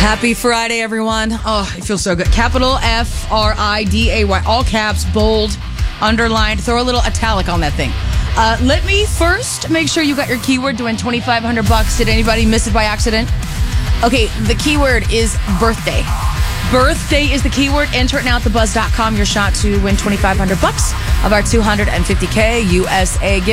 Happy Friday, everyone. Oh, it feels so good. Capital Friday, all caps, bold, underlined. Throw a little italic on that thing. Let me first make sure you got your keyword to win $2,500. Did anybody miss it by accident? Okay, the keyword is birthday. Birthday is the keyword. Enter it now at thebuzz.com. Your shot to win $2,500 of our $250K USA gift.